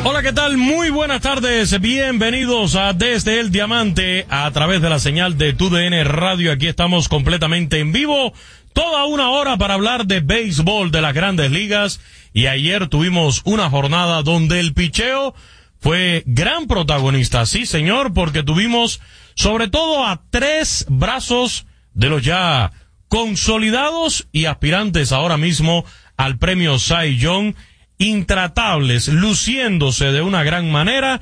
Hola, ¿qué tal? Muy buenas tardes. Bienvenidos a Desde el Diamante a través de la señal de TUDN Radio. Aquí estamos completamente en vivo, toda una hora para hablar de béisbol de las Grandes Ligas. Y ayer tuvimos una jornada donde el picheo fue gran protagonista. Sí, señor, porque tuvimos sobre todo a tres brazos de los ya consolidados y aspirantes ahora mismo al premio Cy Young, intratables, luciéndose de una gran manera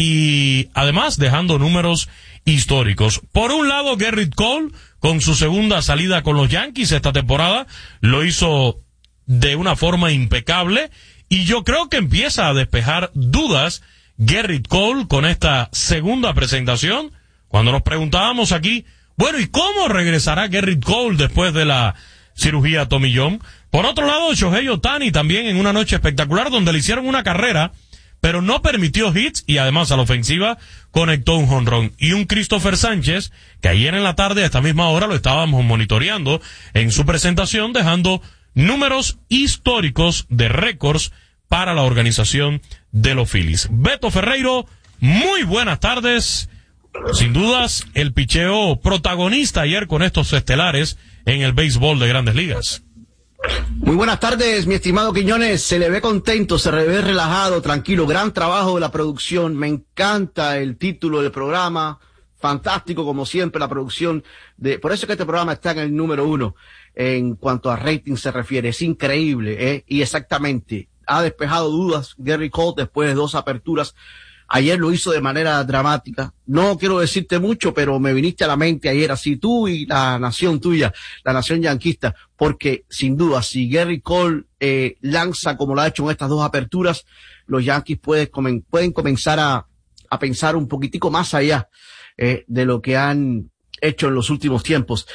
y además dejando números históricos. Por un lado, Gerrit Cole, con su segunda salida con los Yankees esta temporada, lo hizo de una forma impecable y yo creo que empieza a despejar dudas Gerrit Cole con esta segunda presentación. Cuando nos preguntábamos aquí, bueno, ¿y cómo regresará Gerrit Cole después de la cirugía Tommy John? Por otro lado, Shohei Ohtani también en una noche espectacular donde le hicieron una carrera, pero no permitió hits y además a la ofensiva conectó un jonrón. Y un Christopher Sánchez, que ayer en la tarde a esta misma hora lo estábamos monitoreando en su presentación, dejando números históricos de récords para la organización de los Phillies. Beto Ferreiro, muy buenas tardes. Sin dudas, el picheo protagonista ayer con estos estelares en el béisbol de Grandes Ligas. Muy buenas tardes, mi estimado Quiñones. Se le ve contento, se le ve relajado, tranquilo. Gran trabajo de la producción. Me encanta el título del programa. Fantástico, como siempre, la producción. Por eso es que este programa está en el número 1 en cuanto a rating se refiere. Es increíble, ¿eh? Y exactamente, ha despejado dudas Gerrit Cole después de 2 aperturas. Ayer lo hizo de manera dramática. No quiero decirte mucho, pero me viniste a la mente ayer, así tú y la nación tuya, la nación yanquista, porque sin duda, si Gerrit Cole lanza como lo ha hecho en estas 2 aperturas, los Yankees pueden comenzar a pensar un poquitico más allá de lo que han hecho en los últimos tiempos.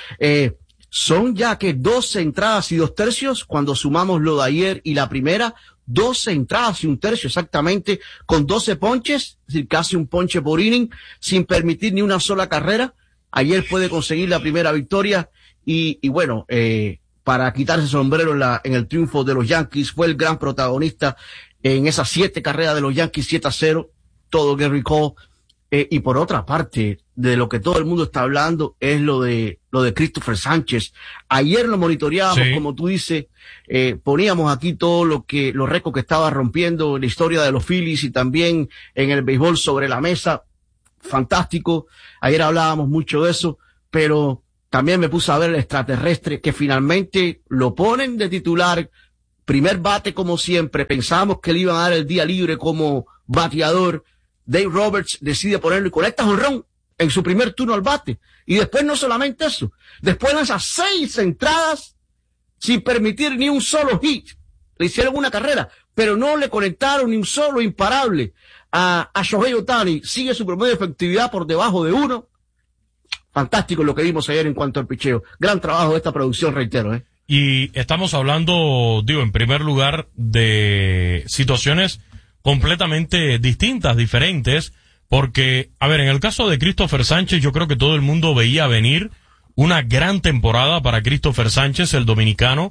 Son ya que 12 entradas y 2 tercios, cuando sumamos lo de ayer y la primera, 12 entradas y 1 tercio exactamente, con 12 ponches, es decir, casi un ponche por inning, sin permitir ni una sola carrera. Ayer puede conseguir la primera victoria y bueno, para quitarse el sombrero en el triunfo de los Yankees, fue el gran protagonista en esas 7 carreras de los Yankees, 7-0, todo Gerrit Cole. Y por otra parte, de lo que todo el mundo está hablando es lo de Christopher Sánchez. Ayer lo monitoreábamos, sí, como tú dices, poníamos aquí todo los récords que estaba rompiendo en la historia de los Phillies y también en el béisbol sobre la mesa. Fantástico. Ayer hablábamos mucho de eso, pero también me puse a ver el extraterrestre que finalmente lo ponen de titular. Primer bate como siempre. Pensábamos que le iban a dar el día libre como bateador. Dave Roberts decide ponerlo y conecta jonrón en su primer turno al bate. Y después no solamente eso, después lanza 6 entradas sin permitir ni un solo hit. Le hicieron una carrera, pero no le conectaron ni un solo imparable a Shohei Ohtani. Sigue su promedio de efectividad por debajo de 1. Fantástico lo que vimos ayer en cuanto al picheo. Gran trabajo de esta producción, reitero. Y estamos hablando, en primer lugar, de situaciones completamente distintas, diferentes, porque, a ver, en el caso de Christopher Sánchez, yo creo que todo el mundo veía venir una gran temporada para Christopher Sánchez, el dominicano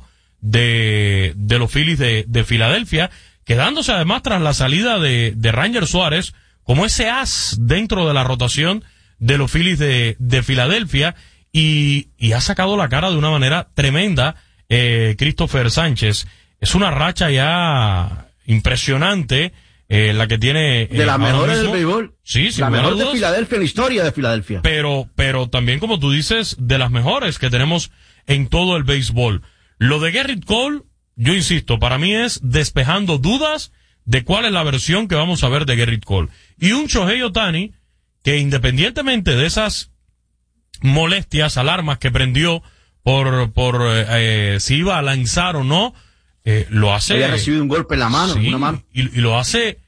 de los Phillies de Filadelfia, quedándose además tras la salida de Ranger Suárez como ese as dentro de la rotación de los Phillies de Filadelfia y ha sacado la cara de una manera tremenda Christopher Sánchez. Es una racha ya impresionante, la que tiene de las mejores del béisbol. Sí, la mejor de Filadelfia, en la historia de Filadelfia. Pero también, como tú dices, de las mejores que tenemos en todo el béisbol. Lo de Gerrit Cole, yo insisto, para mí es despejando dudas de cuál es la versión que vamos a ver de Gerrit Cole. Y un Shohei Ohtani que, independientemente de esas molestias, alarmas que prendió por si iba a lanzar o no, lo hace. Había recibido un golpe en la mano, sí, una mano. Y lo hace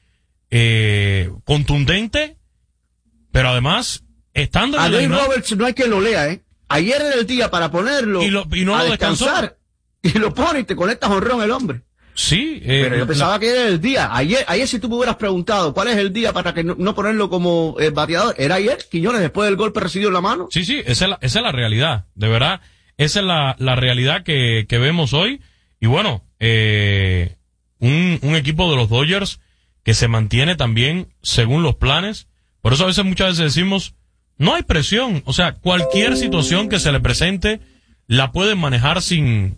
contundente, pero además estando en a el Dave Roberts no hay que lo lea, Ayer era el día para ponerlo y no a lo descansar y lo pone y te conecta jonrón el hombre. Sí, pero yo pensaba que era el día. Ayer si tú me hubieras preguntado cuál es el día para que no ponerlo como bateador, era ayer, Quiñones, después del golpe recibido en la mano. Sí, esa es la realidad, de verdad. Esa es la realidad que vemos hoy. Y bueno, un equipo de los Dodgers que se mantiene también según los planes. Por eso muchas veces decimos, no hay presión. O sea, cualquier situación que se le presente la pueden manejar sin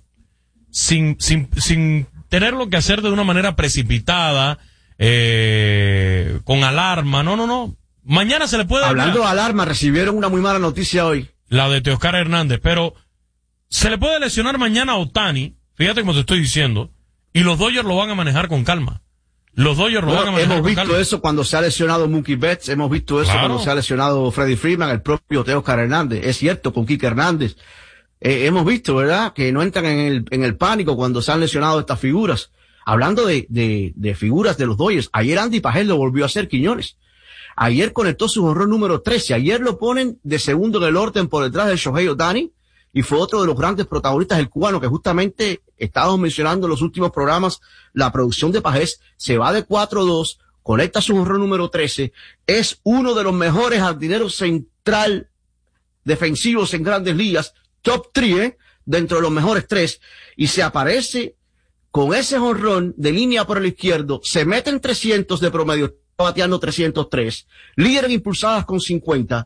tenerlo que hacer de una manera precipitada, con alarma. No. Mañana se le puede... Hablando de alarma, recibieron una muy mala noticia hoy. La de Teoscar Hernández, pero se le puede lesionar mañana a Ohtani, fíjate como te estoy diciendo, y los Dodgers lo van a manejar con calma. Los Dodgers lo van a manejar con calma. Hemos visto eso cuando se ha lesionado Mookie Betts, hemos visto eso cuando se ha lesionado Freddie Freeman, el propio Teoscar Hernández. Es cierto, con Kike Hernández. Hemos visto, ¿verdad?, que no entran en el pánico cuando se han lesionado estas figuras. Hablando de figuras de los Dodgers, ayer Andy Pagés lo volvió a hacer, Quiñones. Ayer conectó su jonrón número 13. Ayer lo ponen de segundo en el orden por detrás de Shohei Ohtani, y fue otro de los grandes protagonistas, el cubano, que justamente estábamos mencionando en los últimos programas. La producción de Pagés se va de 4-2, conecta su jonrón número 13, es uno de los mejores jardineros central defensivos en Grandes Ligas, top 3, dentro de los mejores 3, y se aparece con ese jonrón de línea por el izquierdo, se mete en 300 de promedio, bateando 303, líder en impulsadas con 50.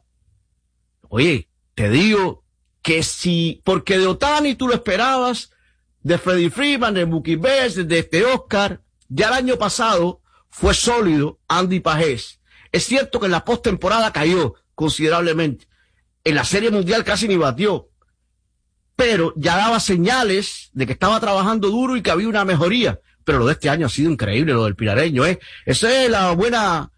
Oye, te digo que si, porque de Ohtani tú lo esperabas, de Freddie Freeman, de Mookie Betts, de Teoscar, ya el año pasado fue sólido Andy Pagés. Es cierto que en la postemporada cayó considerablemente, en la Serie Mundial casi ni batió, pero ya daba señales de que estaba trabajando duro y que había una mejoría. Pero lo de este año ha sido increíble, lo del pirareño, ¿eh? Esa es la buena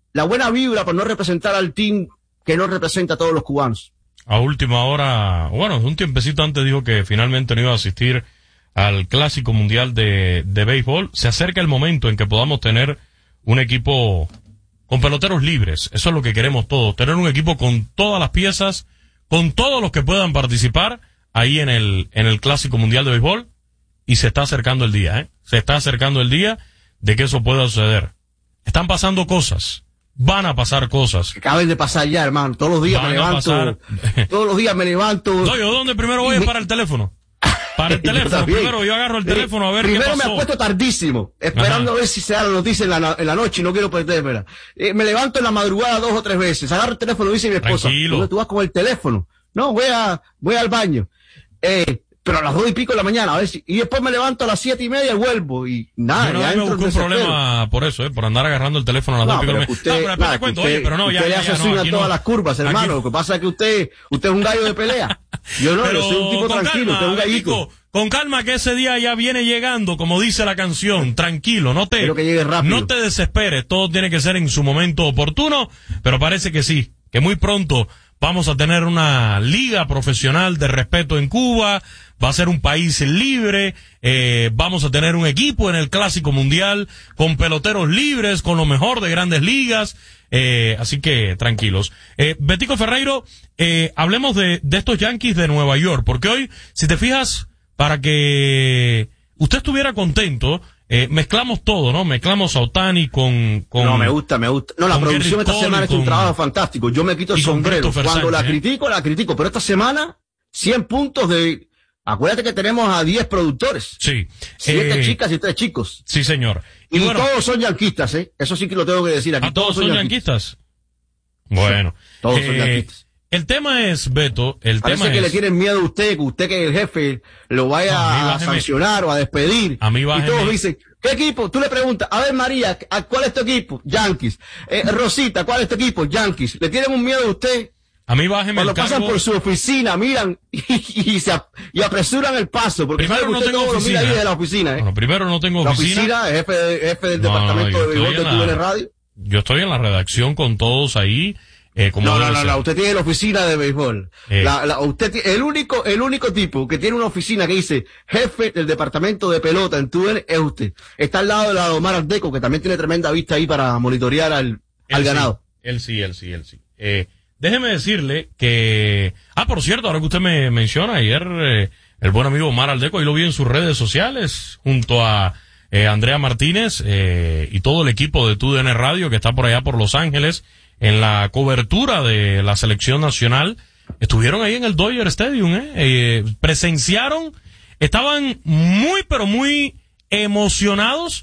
vibra por no representar al team que no representa a todos los cubanos. A última hora, bueno, un tiempecito antes dijo que finalmente no iba a asistir al Clásico Mundial de Béisbol. Se acerca el momento en que podamos tener un equipo con peloteros libres. Eso es lo que queremos todos, tener un equipo con todas las piezas, con todos los que puedan participar ahí en el Clásico Mundial de Béisbol. Y se está acercando el día, se está acercando el día de que eso pueda suceder. Están pasando cosas, van a pasar cosas. Acaben de pasar ya, hermano. Todos los días me levanto. Todos los días me levanto. No, yo donde primero voy es para el teléfono. Para el teléfono, primero yo agarro el teléfono a ver qué pasó. Primero me acuesto tardísimo, esperando a ver si se da la noticia en la noche, y no quiero perdérmela. Me levanto en la madrugada 2 o 3 veces, agarro el teléfono y dice mi esposa, ¿dónde tú vas con el teléfono? No, voy al baño. Pero a las 2:00 de la mañana, a ver si, y después me levanto a las 7:30 y vuelvo, y nada, ya entro en desespero. Un problema por eso, por andar agarrando el teléfono a las 2:00 de la mañana. Pero después te cuento, oye, pero no, ya le asesina todas las curvas, hermano. Lo que pasa es que usted es un gallo de pelea. Yo no, yo soy un tipo tranquilo, usted es un gallito. Con calma, que ese día ya viene llegando, como dice la canción, tranquilo, no te desesperes, todo tiene que ser en su momento oportuno, pero parece que sí, que muy pronto vamos a tener una liga profesional de respeto en Cuba, va a ser un país libre, vamos a tener un equipo en el Clásico Mundial con peloteros libres, con lo mejor de Grandes Ligas, así que tranquilos. Betico Ferreiro, hablemos de estos Yankees de Nueva York, porque hoy, si te fijas, para que usted estuviera contento, mezclamos todo, ¿no? Mezclamos a Ohtani con... No, me gusta. No, la producción esta semana es un trabajo fantástico. Yo me quito el sombrero. Cuando la critico, pero esta semana, 100 puntos de... Acuérdate que tenemos a 10 productores. Sí. 7 chicas y 3 chicos. Sí, señor. Y bueno, todos son yanquistas, ¿eh? Eso sí que lo tengo que decir. Aquí todos son yanquistas. Bueno. Sí, todos son yanquistas. El tema es, Beto, Parece que le tienen miedo a usted que el jefe lo vaya a sancionar o a despedir. A mí y todos dicen, ¿qué equipo? Tú le preguntas, a ver María, ¿cuál es tu equipo? Yankees. Rosita, ¿cuál es tu equipo? Yankees. ¿Le tienen un miedo a usted? A mí bájeme cuando pasan por su oficina, miran y apresuran el paso. Porque primero no tengo oficina. Mira ahí de la oficina, Bueno, primero no tengo oficina. La oficina, jefe del departamento de béisbol de TUDN Radio. Yo estoy en la redacción con todos ahí. No, usted tiene la oficina de béisbol. El único tipo que tiene una oficina que dice jefe del departamento de pelota en TUDN es usted. Está al lado de la de Omar Ardeco, que también tiene tremenda vista ahí para monitorear al ganado. Él sí. Déjeme decirle que... por cierto, ahora que usted me menciona, ayer el buen amigo Omar Ardeco, ahí lo vi en sus redes sociales, junto a Andrea Martínez y todo el equipo de TUDN Radio, que está por allá por Los Ángeles, en la cobertura de la selección nacional. Estuvieron ahí en el Dodger Stadium, presenciaron, estaban muy, pero muy emocionados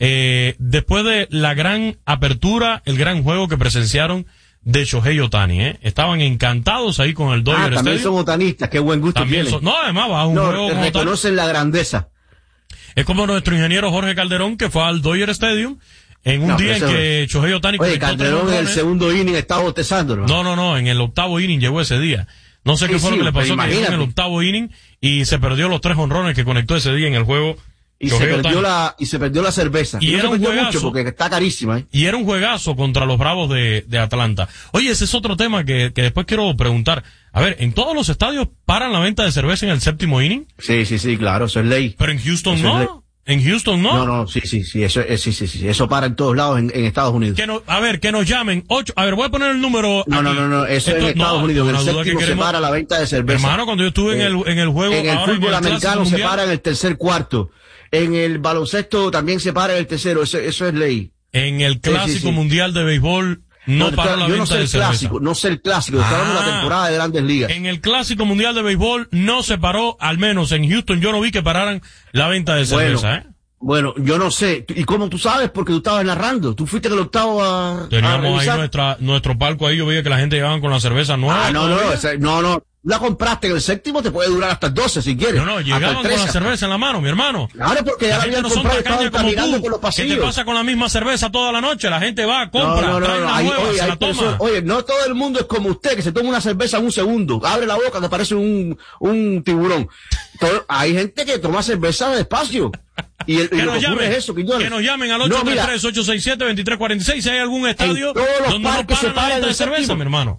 después de la gran apertura, el gran juego que presenciaron de Shohei Ohtani, estaban encantados ahí con el Dodger también Stadium. son otanistas, qué buen gusto También tienen. no, además va a un juego como reconocen la grandeza. Es como nuestro ingeniero Jorge Calderón, que fue al Dodger Stadium en un día en que Shohei Ohtani... Oye, Calderón en el segundo inning estaba botezando, ¿no? No, en el octavo inning llegó ese día. No sé qué fue lo que le pasó, que llegó en el octavo inning y se perdió los 3 jonrones que conectó ese día en el juego. Y se perdió la cerveza. Y era un juegazo, mucho porque está carísima, ¿eh? Y era un juegazo contra los Bravos de Atlanta. Oye, ese es otro tema que después quiero preguntar. A ver, ¿en todos los estadios paran la venta de cerveza en el séptimo inning? Sí, claro, eso es ley. Pero en Houston no. ¿En Houston no? No, sí, eso para en todos lados en Estados Unidos. Que nos llamen. A ver, voy a poner el número. No, eso es en Estados Unidos. En el séptimo se para la venta de cerveza. Hermano, cuando yo estuve en el juego. En el fútbol americano se para en el tercer cuarto. En el baloncesto también se para en el tercero. Eso es ley. En el clásico mundial de béisbol no paró la venta de cerveza. No sé el clásico, estamos en la temporada de Grandes Ligas. En el clásico mundial de béisbol no se paró, al menos en Houston yo no vi que pararan la venta de cerveza, Bueno, yo no sé. ¿Y cómo tú sabes? Porque tú estabas narrando. Tú fuiste en el octavo a Teníamos ahí nuestro palco ahí, yo veía que la gente llegaba con la cerveza nueva. No. La compraste en el séptimo, te puede durar hasta el 12 si quieres. No, llegaban con la cerveza en la mano, mi hermano. Claro, porque ya la habían comprado y estaban caminando por los pasillos. ¿Qué te pasa con la misma cerveza toda la noche? La gente va, compra, trae una nueva, se la toma. Oye, no todo el mundo es como usted, que se toma una cerveza en un segundo. Abre la boca, te parece un tiburón. Hay gente que toma cerveza despacio. Y lo que ocurre es eso, Quiñones. Que nos llamen al 833-867-2346 si hay algún estadio donde no paran la venta de cerveza, mi hermano.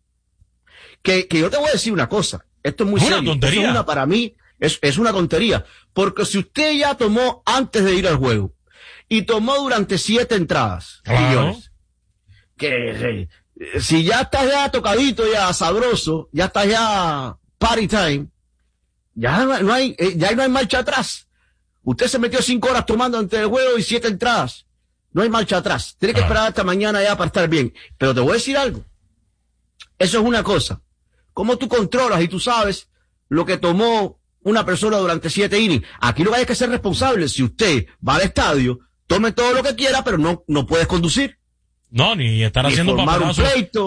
Que yo te voy a decir una cosa, esto es muy serio. Tontería. Para mí es una tontería, porque si usted ya tomó antes de ir al juego y tomó durante 7 entradas, millones, que si ya estás ya tocadito, ya sabroso, ya estás ya party time, ya no hay marcha atrás. Usted se metió 5 horas tomando antes del juego y 7 entradas, no hay marcha atrás. Tiene que esperar hasta mañana ya para estar bien. Pero te voy a decir algo, eso es una cosa. ¿Cómo tú controlas y tú sabes lo que tomó una persona durante 7 innings? Aquí lo que hay que ser responsable. Si usted va al estadio, tome todo lo que quiera, pero no puedes conducir. No, ni estar haciendo papelazo.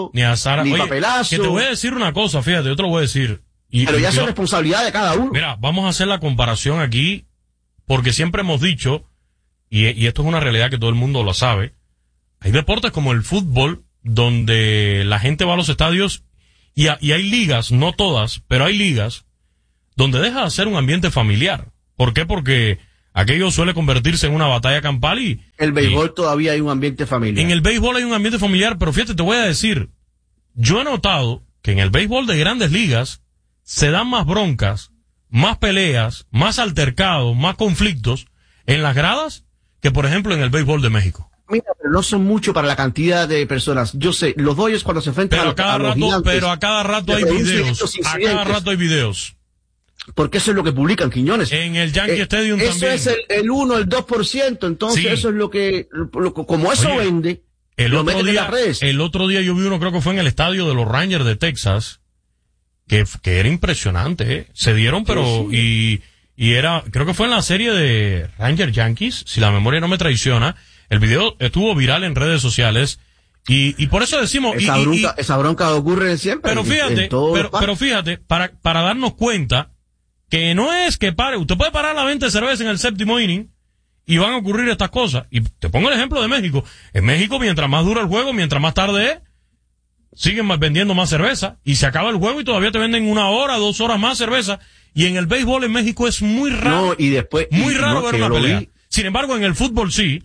Ni papelazo. Que te voy a decir una cosa, fíjate, yo te lo voy a decir. Pero ya es responsabilidad de cada uno. Mira, vamos a hacer la comparación aquí, porque siempre hemos dicho, y esto es una realidad que todo el mundo lo sabe, hay deportes como el fútbol, donde la gente va a los estadios y hay ligas, no todas, pero hay ligas donde deja de ser un ambiente familiar. ¿Por qué? Porque aquello suele convertirse en una batalla campal y... El béisbol todavía hay un ambiente familiar. En el béisbol hay un ambiente familiar, pero fíjate, te voy a decir, yo he notado que en el béisbol de Grandes Ligas se dan más broncas, más peleas, más altercados, más conflictos en las gradas que, por ejemplo, en el béisbol de México. Mira, pero no son mucho para la cantidad de personas. Yo sé, los Dodgers cuando se enfrentan a los gigantes, pero a cada rato hay videos. A cada rato hay videos. Porque eso es lo que publican, Quiñones. En el Yankee Stadium eso también. Eso es el 1, el 2%. Entonces, sí. Eso es lo que como eso vende, lo meten en las redes. El otro día yo vi uno, creo que fue en el estadio de los Rangers de Texas, que era impresionante, Se dieron, pero, sí. Y era, creo que fue en la serie de Rangers Yankees, si la memoria no me traiciona. El video estuvo viral en redes sociales y por eso decimos... Esa bronca ocurre siempre. Pero fíjate, para darnos cuenta que no es que pare... Usted puede parar la venta de cerveza en el séptimo inning y van a ocurrir estas cosas. Y te pongo el ejemplo de México. En México, mientras más dura el juego, mientras más tarde es, siguen vendiendo más cerveza y se acaba el juego y todavía te venden 1 hora, 2 horas más cerveza. Y en el béisbol en México es muy raro. No, y después... Muy raro ver una pelea. Sin embargo, en el fútbol sí,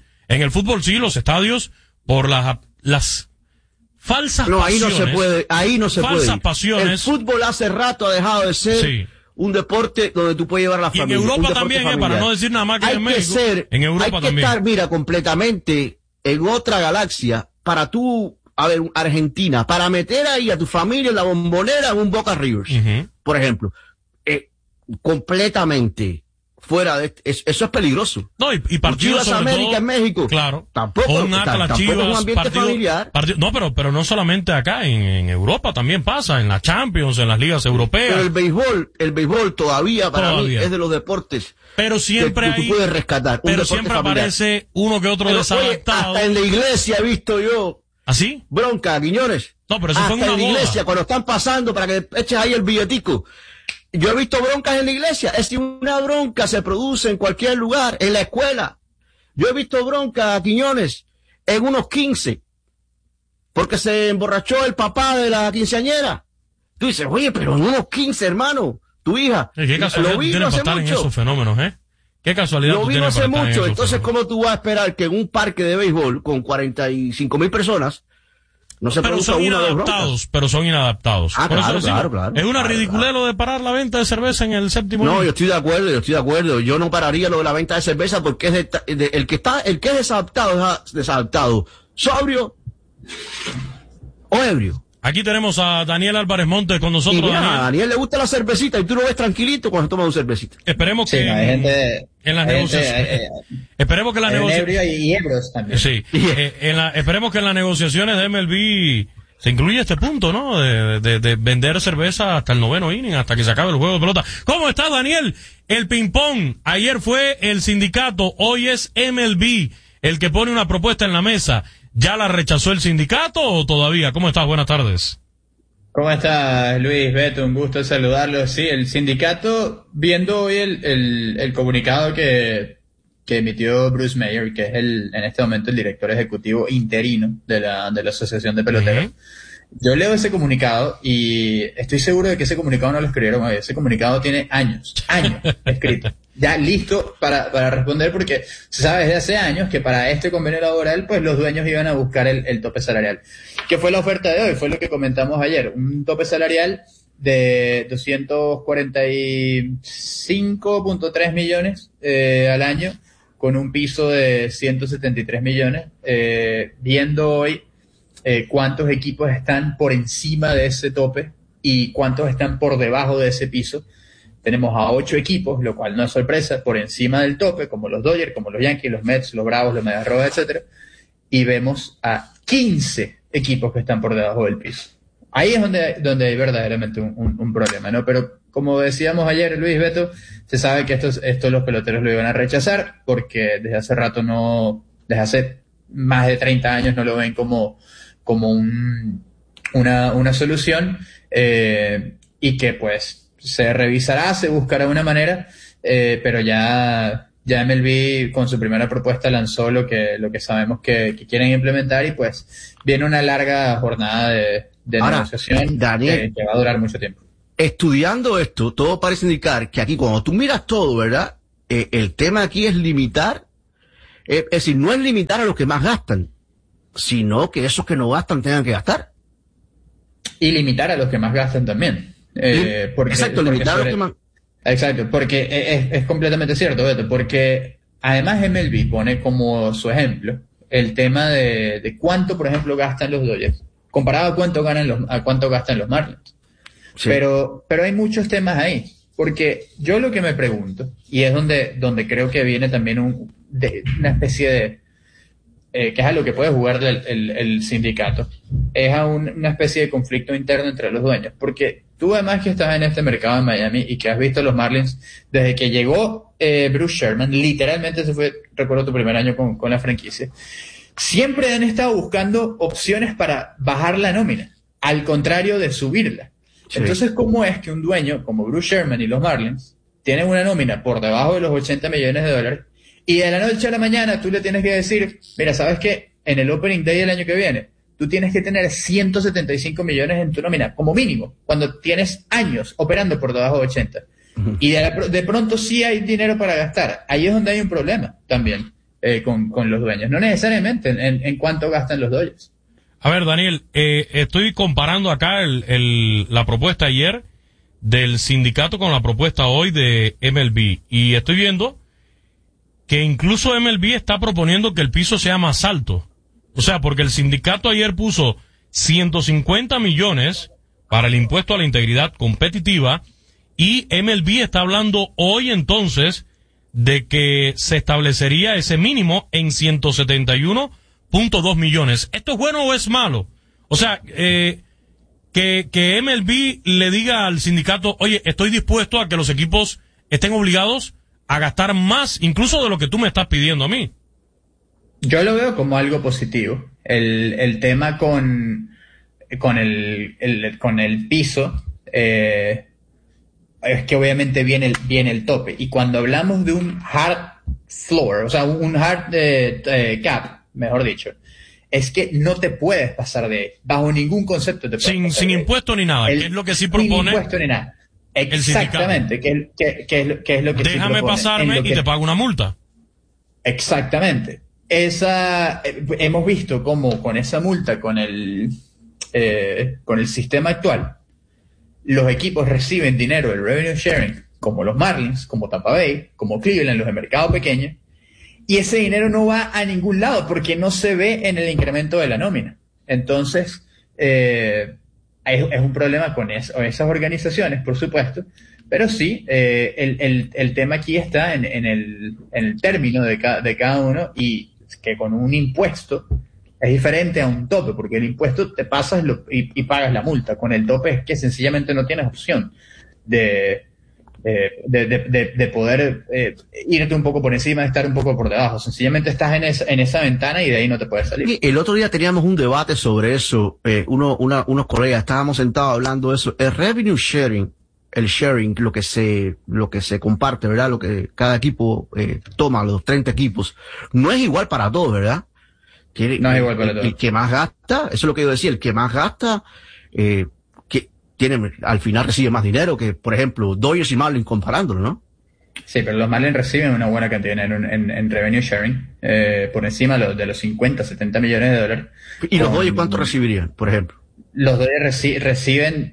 los estadios, por las falsas pasiones. Ahí no se puede. Falsas pasiones. El fútbol hace rato ha dejado de ser un deporte donde tú puedes llevar a la familia. Y en Europa también, para no decir nada más que en México. En Europa también. Hay que estar, completamente en otra galaxia para tú, Argentina, para meter ahí a tu familia en la Bombonera en un Boca Rivers, por ejemplo. Completamente fuera de eso es peligroso. No, y partidos Chivas sobre América todo, en México. Claro. Tampoco, O un Atlas tampoco Chivas, es un ambiente familiar. no, pero no solamente acá, en Europa también pasa, en la Champions, en las ligas europeas. Pero el béisbol todavía para mí es de los deportes. Pero siempre que tú puedes rescatar. Pero siempre familiar. Aparece uno que otro desadaptado. Hasta en la iglesia he visto yo. ¿Así? Bronca, Quiñones. No, pero eso fue hasta en una la iglesia, boda. cuando están pasando para que eches ahí el billetico. Yo he visto broncas en la iglesia. Es que una bronca se produce en cualquier lugar, en la escuela. Yo he visto broncas, Quiñones, en unos 15. Porque se emborrachó el papá de la quinceañera. Tú dices, oye, pero en unos 15, hermano, tu hija. ¿Qué casualidad tú tienes para estar en esos fenómenos, ¿Qué casualidad tú tienes para estar en esos fenómenos? Entonces, ¿cómo tú vas a esperar que en un parque de béisbol con 45,000 personas no se produzca una de broncas? Pero son inadaptados. Claro. Es una ridiculez lo de parar la venta de cerveza en el séptimo. No, yo estoy de acuerdo. Yo no pararía lo de la venta de cerveza porque es el que es desadaptado, sobrio o ebrio. Aquí tenemos a Daniel Álvarez Montes con nosotros. Y mira, a Daniel le gusta la cervecita y tú lo ves tranquilito cuando toma una cervecita. Esperemos que hay gente, en las negociaciones. Esperemos que las negociaciones. Y ebros también. Sí. Esperemos que en las negociaciones de MLB se incluya este punto, ¿no? De vender cerveza hasta el 9º inning, hasta que se acabe el juego de pelota. ¿Cómo está, Daniel? El ping-pong. Ayer fue el sindicato, hoy es MLB el que pone una propuesta en la mesa. ¿Ya la rechazó el sindicato o todavía? ¿Cómo estás? Buenas tardes. ¿Cómo estás, Luis? Beto, un gusto saludarlo. Sí, el sindicato, viendo hoy el comunicado que emitió Bruce Mayer, que es en este momento el director ejecutivo interino de la Asociación de Peloteros. Yo leo ese comunicado y estoy seguro de que ese comunicado no lo escribieron hoy. Ese comunicado tiene años escrito. Ya listo para responder, porque se sabe desde hace años que para este convenio laboral, pues los dueños iban a buscar el tope salarial. ¿Qué fue la oferta de hoy? Fue lo que comentamos ayer. Un tope salarial de 245.3 millones al año, con un piso de 173 millones. Viendo hoy cuántos equipos están por encima de ese tope y cuántos están por debajo de ese piso. Tenemos a 8 equipos, lo cual no es sorpresa, por encima del tope, como los Dodgers, como los Yankees, los Mets, los Bravos, los Medias Rojas, etcétera. Y vemos a 15 equipos que están por debajo del piso. Ahí es donde hay verdaderamente un problema, ¿no? Pero como decíamos ayer, Luis, Beto, se sabe que esto los peloteros lo iban a rechazar porque desde hace rato desde hace más de 30 años no lo ven como una solución, y que pues se revisará, se buscará una manera, pero ya MLB con su primera propuesta lanzó lo que sabemos que quieren implementar, y pues viene una larga jornada de negociación, Daniel, que va a durar mucho tiempo. Estudiando esto, todo parece indicar que aquí cuando tú miras todo, ¿verdad? El tema aquí es limitar, es decir, no es limitar a los que más gastan, sino que esos que no gastan tengan que gastar. Y limitar a los que más gastan también. Limitar a los que más... Exacto, porque es completamente cierto, Beto, porque además MLB pone como su ejemplo el tema de cuánto, por ejemplo, gastan los Dodgers, comparado a cuánto gastan los Marlins. Sí. Pero hay muchos temas ahí, porque yo lo que me pregunto, y es donde creo que viene también una especie de... que es a lo que puede jugar el sindicato, es a una especie de conflicto interno entre los dueños, porque tú además que estás en este mercado en Miami y que has visto a los Marlins desde que llegó Bruce Sherman, literalmente ese fue, recuerdo, tu primer año con la franquicia, siempre han estado buscando opciones para bajar la nómina, al contrario de subirla. Sí. Entonces, ¿cómo es que un dueño como Bruce Sherman y los Marlins tienen una nómina por debajo de los $80 millones y de la noche a la mañana tú le tienes que decir, mira, ¿sabes qué? En el Opening Day del año que viene, tú tienes que tener 175 millones en tu nómina, como mínimo, cuando tienes años operando por debajo de 80. Uh-huh. Y de pronto sí hay dinero para gastar. Ahí es donde hay un problema también con los dueños. No necesariamente en cuánto gastan los Dodgers. A ver, Daniel, estoy comparando acá la propuesta ayer del sindicato con la propuesta hoy de MLB. Y estoy viendo que incluso MLB está proponiendo que el piso sea más alto. O sea, porque el sindicato ayer puso 150 millones para el impuesto a la integridad competitiva y MLB está hablando hoy entonces de que se establecería ese mínimo en 171.2 millones. ¿Esto es bueno o es malo? O sea, que MLB le diga al sindicato, oye, estoy dispuesto a que los equipos estén obligados a gastar más, incluso de lo que tú me estás pidiendo a mí. Yo lo veo como algo positivo. El tema con el piso, es que obviamente viene el tope. Y cuando hablamos de un hard floor, o sea, un hard cap, mejor dicho, es que no te puedes pasar de ahí. Bajo ningún concepto te puedes sin impuesto ni nada, que es lo que sí propone. Sin impuesto ni nada. Exactamente, que es lo que déjame sí propone, pasarme y te pago una multa. Exactamente. Hemos visto cómo con esa multa, con el sistema actual, los equipos reciben dinero del revenue sharing, como los Marlins, como Tampa Bay, como Cleveland, los de mercado pequeño, y ese dinero no va a ningún lado porque no se ve en el incremento de la nómina. Entonces, es un problema con esas organizaciones, por supuesto, pero sí, el tema aquí está en el término de cada uno, y que con un impuesto es diferente a un tope, porque el impuesto te pasas y pagas la multa. Con el tope es que sencillamente no tienes opción de poder irte un poco por encima, de estar un poco por debajo. Sencillamente estás en esa ventana y de ahí no te puedes salir. El otro día teníamos un debate sobre eso, unos colegas, estábamos sentados hablando de eso. El revenue sharing, el sharing, lo que se comparte, ¿verdad? Lo que cada equipo toma, los 30 equipos, no es igual para todos, ¿verdad? No es igual para todos. El que más gasta, eso es lo que yo decía, el que más gasta, al final recibe más dinero que, por ejemplo, Dodgers y Marlins comparándolo, ¿no? Sí, pero los Marlins reciben una buena cantidad de dinero en revenue sharing, por encima de los 50, 70 millones de dólares. ¿Y los Dodgers cuánto recibirían, por ejemplo? Los Dodgers reciben,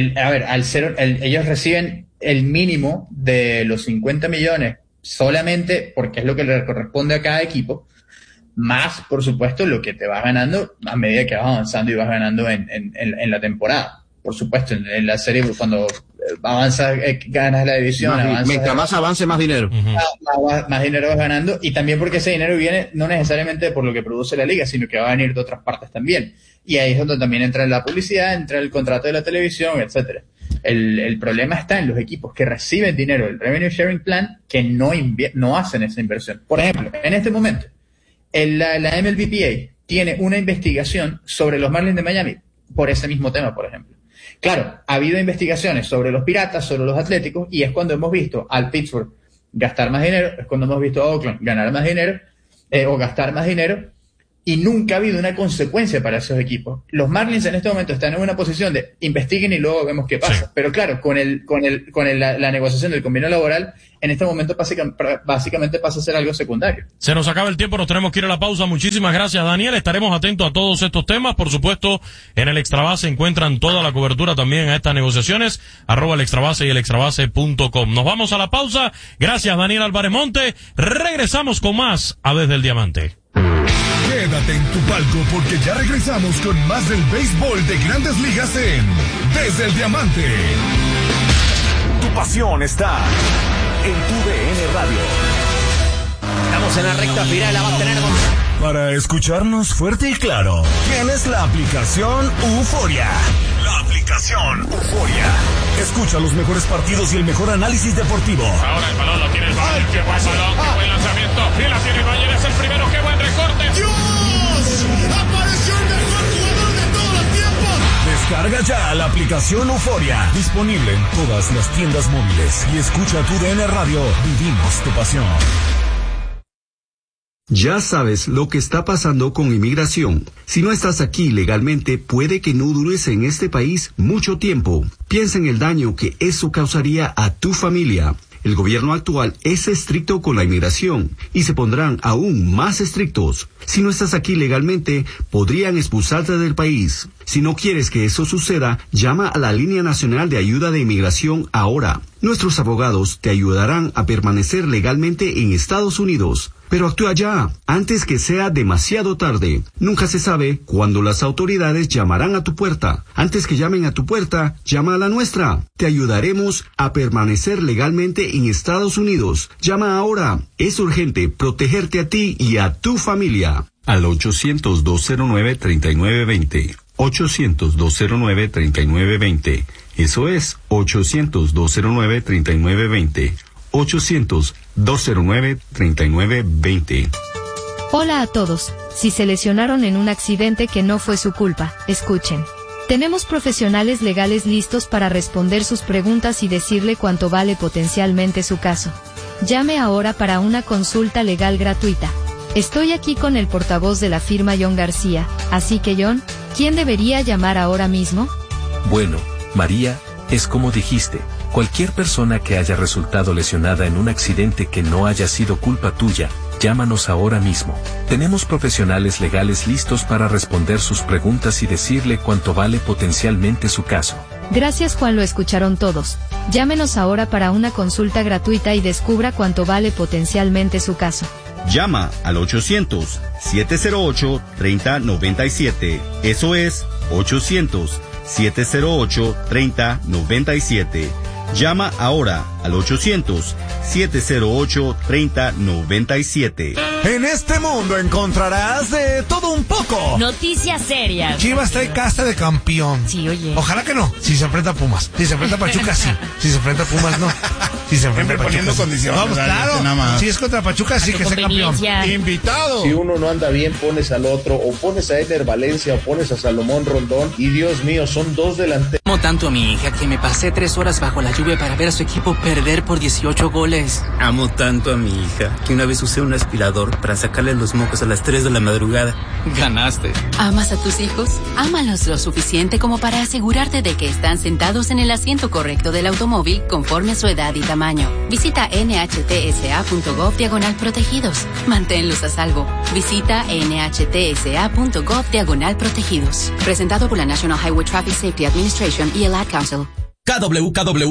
ellos reciben el mínimo de los 50 millones solamente porque es lo que le corresponde a cada equipo, más, por supuesto, lo que te vas ganando a medida que vas avanzando y vas ganando en la temporada. Por supuesto, en la serie, cuando avanzas, ganas la división. Mientras más avance, más dinero. Más dinero vas ganando, y también porque ese dinero viene no necesariamente por lo que produce la liga, sino que va a venir de otras partes también. Y ahí es donde también entra la publicidad, entra el contrato de la televisión, etcétera. El problema está en los equipos que reciben dinero del Revenue Sharing Plan, que no hacen esa inversión. Por ejemplo, en este momento, la MLBPA tiene una investigación sobre los Marlins de Miami por ese mismo tema, por ejemplo. Claro, ha habido investigaciones sobre los Piratas, sobre los Atléticos, y es cuando hemos visto al Pittsburgh gastar más dinero, es cuando hemos visto a Oakland ganar más dinero, o gastar más dinero, y nunca ha habido una consecuencia para esos equipos. Los Marlins en este momento están en una posición de investiguen y luego vemos qué pasa. Sí. Pero claro, con la negociación del convenio laboral, en este momento básicamente pasa a ser algo secundario. Se nos acaba el tiempo, nos tenemos que ir a la pausa. Muchísimas gracias, Daniel. Estaremos atentos a todos estos temas. Por supuesto, en el Extrabase encuentran toda la cobertura también a estas negociaciones. @el Extrabase y el Extrabase.com. Nos vamos a la pausa. Gracias, Daniel Álvarez Monte. Regresamos con más a Desde el Diamante. Quédate en tu palco porque ya regresamos con más del béisbol de Grandes Ligas en Desde el Diamante. Tu pasión está en tu DN Radio. Estamos en la recta final, la va a tener Para escucharnos fuerte y claro, tienes la aplicación Euforia. La aplicación Euforia. Escucha los mejores partidos y el mejor análisis deportivo. Ahora el balón lo tiene el Bayern. Qué buen balón, qué buen lanzamiento. Y la tiene el Bayern, es el primero, qué buen recorte. ¡Dios! ¡Apareció el mejor jugador de todos los tiempos! Descarga ya la aplicación Euforia. Disponible en todas las tiendas móviles. Y escucha tu DN Radio. Vivimos tu pasión. Ya sabes lo que está pasando con inmigración. Si no estás aquí legalmente, puede que no dures en este país mucho tiempo. Piensa en el daño que eso causaría a tu familia. El gobierno actual es estricto con la inmigración y se pondrán aún más estrictos. Si no estás aquí legalmente, podrían expulsarte del país. Si no quieres que eso suceda, llama a la Línea Nacional de Ayuda de Inmigración ahora. Nuestros abogados te ayudarán a permanecer legalmente en Estados Unidos. Pero actúa ya, antes que sea demasiado tarde. Nunca se sabe cuándo las autoridades llamarán a tu puerta. Antes que llamen a tu puerta, llama a la nuestra. Te ayudaremos a permanecer legalmente en Estados Unidos. Llama ahora. Es urgente protegerte a ti y a tu familia. Al 800-209-3920. 800-209-3920. Eso es 800-209-3920. 800-209-3920. Hola a todos. Si se lesionaron en un accidente que no fue su culpa, escuchen. Tenemos profesionales legales listos para responder sus preguntas y decirle cuánto vale potencialmente su caso. Llame ahora para una consulta legal gratuita. Estoy aquí con el portavoz de la firma John García, así que John, ¿quién debería llamar ahora mismo? Bueno, María, es como dijiste, cualquier persona que haya resultado lesionada en un accidente que no haya sido culpa tuya, llámanos ahora mismo. Tenemos profesionales legales listos para responder sus preguntas y decirle cuánto vale potencialmente su caso. Gracias Juan, lo escucharon todos. Llámenos ahora para una consulta gratuita y descubra cuánto vale potencialmente su caso. Llama al 800-708-3097. Eso es 800-708-3097. Llama ahora al 800-708-3097. En este mundo encontrarás de todo un poco. Noticias serias. Chivas trae casta de campeón. Sí, oye. Ojalá que no. Si se enfrenta a Pumas. Si se enfrenta a Pachuca, sí. Si se enfrenta a Pumas, no. Si se enfrenta a Pachuca, poniendo condiciones. Vamos, claro. Si es contra Pachuca, sí que sea campeón. Invitado. Si uno no anda bien, pones al otro. O pones a Eder Valencia o pones a Salomón Rondón. Y Dios mío, son dos delanteros. Amo tanto a mi hija que me pasé 3 horas bajo la lluvia para ver a su equipo perder por 18 goles. Amo tanto a mi hija que una vez usé un aspirador para sacarle los mocos a las 3 de la madrugada. Ganaste. ¿Amas a tus hijos? Ámalos lo suficiente como para asegurarte de que están sentados en el asiento correcto del automóvil conforme a su edad y tamaño. Visita nhtsa.gov/protegidos. Manténlos a salvo. Visita nhtsa.gov/protegidos. Presentado por la National Highway Traffic Safety Administration y el Ad Council. KWKW